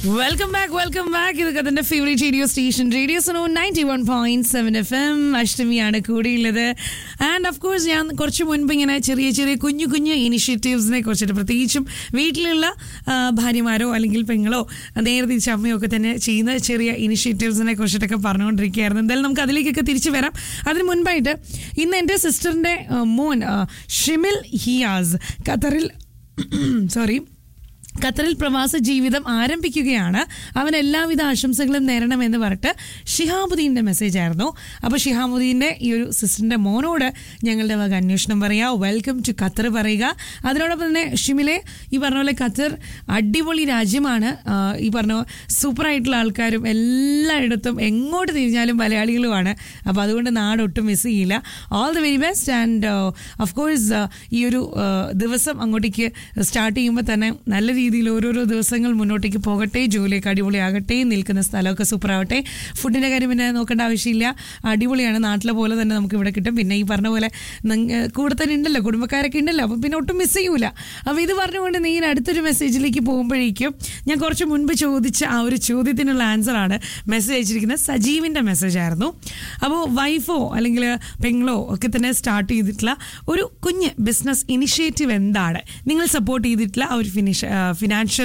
Welcome back. ഇത് കഥന്റെ favourite radio station radio zone 91.7 FM. അഷ്ടമിയാണ് കൂടിയുള്ളത്. And of course ഞാൻ കുറച്ച് മുൻപ് ഇങ്ങനെ ചെറിയ ചെറിയ കുഞ്ഞു കുഞ്ഞു ഇനിഷ്യേറ്റീവ്സിനെ കുറിച്ചിട്ട്, പ്രത്യേകിച്ചും വീട്ടിലുള്ള ഭാര്യമാരോ അല്ലെങ്കിൽ പെങ്ങളോ നേരെ തിരിച്ച് അമ്മയോ ഒക്കെ തന്നെ ചെയ്യുന്ന ചെറിയ ഇനിഷ്യേറ്റീവ്സിനെ കുറിച്ചിട്ടൊക്കെ പറഞ്ഞുകൊണ്ടിരിക്കുകയായിരുന്നു. എന്തായാലും നമുക്ക് അതിലേക്കൊക്കെ തിരിച്ചു വരാം. അതിന് മുൻപായിട്ട് ഇന്ന് എൻ്റെ സിസ്റ്ററിൻ്റെ മോൻ ഷിമിൽ ഹിയാസ് ഖത്തറിൽ പ്രവാസ ജീവിതം ആരംഭിക്കുകയാണ്. അവൻ എല്ലാവിധ ആശംസകളും നേരണമെന്ന് പറഞ്ഞിട്ട് ഷിഹാബുദ്ദീൻ്റെ മെസ്സേജ് ആയിരുന്നു. അപ്പോൾ ഷിഹാബുദ്ദീൻ്റെ ഈ ഒരു സിസ്റ്ററിൻ്റെ മോനോട് ഞങ്ങളുടെ വക അന്വേഷണം പറയുക, വെൽക്കം ടു ഖത്തർ പറയുക. അതിനോടൊപ്പം തന്നെ ഷിമിലെ, ഈ പറഞ്ഞ പോലെ ഖത്തർ അടിപൊളി രാജ്യമാണ്. ഈ പറഞ്ഞ സൂപ്പറായിട്ടുള്ള ആൾക്കാരും എല്ലായിടത്തും എങ്ങോട്ട് തിരിഞ്ഞാലും മലയാളികളുമാണ്. അപ്പോൾ അതുകൊണ്ട് നാടൊട്ടും മിസ് ചെയ്യില്ല. All the very best. And of course ഈ ഒരു ദിവസം അങ്ങോട്ടേക്ക് സ്റ്റാർട്ട് ചെയ്യുമ്പോൾ തന്നെ നല്ല രീതിയിൽ ഓരോരോ ദിവസങ്ങൾ മുന്നോട്ടേക്ക് പോകട്ടെ, ജോലിയൊക്കെ അടിപൊളിയാകട്ടെ, നിൽക്കുന്ന സ്ഥലമൊക്കെ സൂപ്പറാവട്ടെ. ഫുഡിൻ്റെ കാര്യം പിന്നെ നോക്കേണ്ട ആവശ്യമില്ല, അടിപൊളിയാണ്. നാട്ടിലെ പോലെ തന്നെ നമുക്ക് ഇവിടെ കിട്ടും. പിന്നെ ഈ പറഞ്ഞ പോലെ കൂടെ തന്നെ ഉണ്ടല്ലോ, കുടുംബക്കാരൊക്കെ ഉണ്ടല്ലോ, അപ്പം പിന്നെ ഒട്ടും മിസ് ചെയ്യൂല. അപ്പോൾ ഇത് പറഞ്ഞുകൊണ്ട് നേരെ അടുത്തൊരു മെസ്സേജിലേക്ക് പോകുമ്പോഴേക്കും ഞാൻ കുറച്ച് മുൻപ് ചോദിച്ച ആ ഒരു ചോദ്യത്തിനുള്ള ആൻസറാണ് മെസ്സേജ് അയച്ചിരിക്കുന്നത്. സജീവിൻ്റെ മെസ്സേജ് ആയിരുന്നു. അപ്പോൾ വൈഫോ അല്ലെങ്കിൽ പെങ്ങളോ ഒക്കെ തന്നെ സ്റ്റാർട്ട് ചെയ്തിട്ടുള്ള ഒരു കുഞ്ഞ് ബിസിനസ് ഇനിഷ്യേറ്റീവ് എന്താണ്, നിങ്ങൾ സപ്പോർട്ട് ചെയ്തിട്ടുള്ള ആ ഒരു ഫിനാൻഷ്യൽ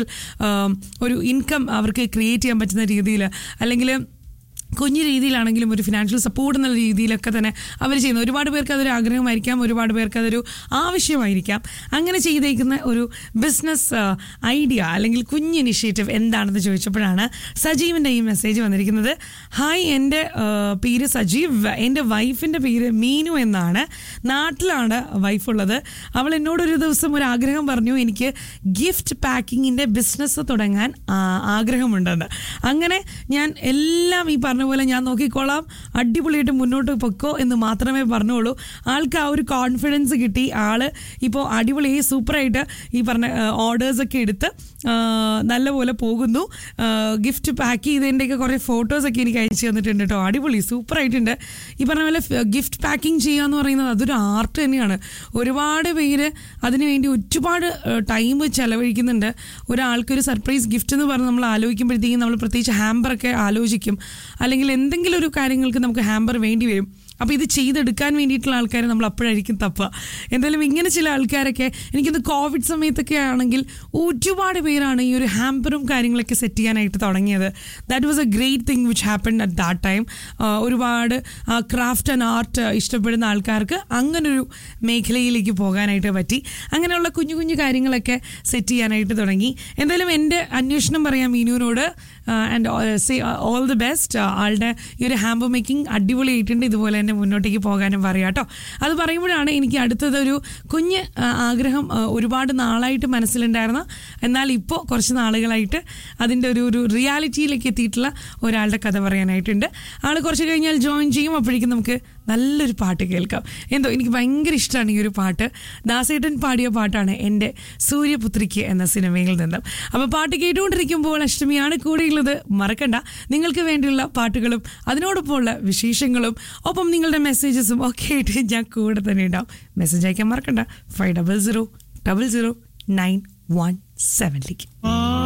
ഒരു ഇൻകം അവർക്ക് ക്രിയേറ്റ് ചെയ്യാൻ പറ്റുന്ന രീതിയിൽ, അല്ലെങ്കിൽ കുഞ്ഞു രീതിയിലാണെങ്കിലും ഒരു ഫിനാൻഷ്യൽ സപ്പോർട്ട് എന്നുള്ള രീതിയിലൊക്കെ തന്നെ അവർ ചെയ്യുന്നു. ഒരുപാട് പേർക്ക് അതൊരു ആഗ്രഹമായിരിക്കാം, ഒരുപാട് പേർക്ക് അതൊരു ആവശ്യമായിരിക്കാം. അങ്ങനെ ചെയ്തേക്കുന്ന ഒരു ബിസിനസ് ഐഡിയ അല്ലെങ്കിൽ കുഞ്ഞ് ഇനിഷ്യേറ്റീവ് എന്താണെന്ന് ചോദിച്ചപ്പോഴാണ് സജീവിൻ്റെ ഈ മെസ്സേജ് വന്നിരിക്കുന്നത്. ഹായ്, എൻ്റെ പേര് സജീവ്, എൻ്റെ വൈഫിൻ്റെ പേര് മീനു എന്നാണ്. നാട്ടിലാണ് വൈഫുള്ളത്. അവൾ എന്നോടൊരു ദിവസം ഒരു ആഗ്രഹം പറഞ്ഞു, എനിക്ക് ഗിഫ്റ്റ് പാക്കിങ്ങിൻ്റെ ബിസിനസ് തുടങ്ങാൻ ആഗ്രഹമുണ്ടെന്ന്. അങ്ങനെ ഞാൻ എല്ലാം ഈ പറഞ്ഞ പോലെ ഞാൻ നോക്കിക്കോളാം, അടിപൊളിയായിട്ട് മുന്നോട്ട് പൊക്കോ എന്ന് മാത്രമേ പറഞ്ഞോളൂ. ആൾക്ക് ആ ഒരു കോൺഫിഡൻസ് കിട്ടി. ആള് ഇപ്പോൾ അടിപൊളിയായി സൂപ്പറായിട്ട് ഈ പറഞ്ഞ ഓർഡേഴ്സൊക്കെ എടുത്ത് നല്ലപോലെ പോകുന്നു. ഗിഫ്റ്റ് പാക്ക് ചെയ്തതിൻ്റെയൊക്കെ കുറേ ഫോട്ടോസൊക്കെ എനിക്ക് അയച്ചു തന്നിട്ടുണ്ട് കേട്ടോ. അടിപൊളി സൂപ്പറായിട്ടുണ്ട്. ഈ പറഞ്ഞ പോലെ ഗിഫ്റ്റ് പാക്കിങ് ചെയ്യുക എന്ന് പറയുന്നത് അതൊരു ആർട്ട് തന്നെയാണ്. ഒരുപാട് പേര് അതിനുവേണ്ടി ഒരുപാട് ടൈം ചെലവഴിക്കുന്നുണ്ട്. ഒരാൾക്കൊരു സർപ്രൈസ് ഗിഫ്റ്റ് എന്ന് പറഞ്ഞ് നമ്മൾ ആലോചിക്കുമ്പോഴത്തേക്കും നമ്മൾ പ്രത്യേകിച്ച് ഹാമ്പറൊക്കെ ആലോചിക്കും, അല്ലെങ്കിൽ എന്തെങ്കിലും ഒരു കാര്യങ്ങൾക്ക് നമുക്ക് ഹാമ്പർ വേണ്ടി വരും. അപ്പോൾ ഇത് ചെയ്തെടുക്കാൻ വേണ്ടിയിട്ടുള്ള ആൾക്കാരെ നമ്മൾ അപ്പോഴായിരിക്കും തപ്പുക. എന്തായാലും ഇങ്ങനെ ചില ആൾക്കാരൊക്കെ, എനിക്കിന്ന് കോവിഡ് സമയത്തൊക്കെ ആണെങ്കിൽ ഒരുപാട് പേരാണ് ഈ ഒരു ഹാമ്പറും കാര്യങ്ങളൊക്കെ സെറ്റ് ചെയ്യാനായിട്ട് തുടങ്ങിയത്. That was A great thing which happened at that time. ഒരുപാട് ക്രാഫ്റ്റ് ആൻഡ് ആർട്ട് ഇഷ്ടപ്പെടുന്ന ആൾക്കാർക്ക് അങ്ങനൊരു മേഖലയിലേക്ക് പോകാനായിട്ട് പറ്റി. അങ്ങനെയുള്ള കുഞ്ഞു കുഞ്ഞു കാര്യങ്ങളൊക്കെ സെറ്റ് ചെയ്യാനായിട്ട് തുടങ്ങി. എന്തായാലും എൻ്റെ അന്വേഷണം പറയാം മീനുവിനോട്. And say all the best. ആളുടെ ഈ ഒരു ഹാമ്പർ മേക്കിംഗ് അടിപൊളിയായിട്ടുണ്ട്. ഇതുപോലെ തന്നെ മുന്നോട്ടേക്ക് പോകാനും പറയാം കേട്ടോ. അത് പറയുമ്പോഴാണ് എനിക്ക് അടുത്തതൊരു കുഞ്ഞ് ആഗ്രഹം ഒരുപാട് നാളായിട്ട് മനസ്സിലുണ്ടായിരുന്നു. എന്നാൽ ഇപ്പോൾ കുറച്ച് നാളുകളായിട്ട് അതിൻ്റെ ഒരു റിയാലിറ്റിയിലേക്ക് എത്തിയിട്ടുള്ള ഒരാളുടെ കഥ പറയാനായിട്ടുണ്ട്. ആൾ കുറച്ച് കഴിഞ്ഞാൽ ജോയിൻ ചെയ്യും. അപ്പോഴേക്കും നമുക്ക് നല്ലൊരു പാട്ട് കേൾക്കാം. എന്തോ എനിക്ക് ഭയങ്കര ഇഷ്ടമാണ് ഈ ഒരു പാട്ട്. ദാസേട്ടൻ പാടിയ പാട്ടാണ് എൻ്റെ സൂര്യപുത്രിക്ക് എന്ന സിനിമയിൽ നിന്നും. അപ്പോൾ പാട്ട് കേട്ടുകൊണ്ടിരിക്കുമ്പോൾ അഷ്ടമിയാണ് കൂടെയുള്ളത്. മറക്കണ്ട, നിങ്ങൾക്ക് വേണ്ടിയുള്ള പാട്ടുകളും അതിനോടൊപ്പമുള്ള വിശേഷങ്ങളും ഒപ്പം നിങ്ങളുടെ മെസ്സേജസും ഒക്കെ ആയിട്ട് ഞാൻ കൂടെ തന്നെ ഉണ്ടാവും. മെസ്സേജ് അയക്കാൻ മറക്കണ്ട 50000917.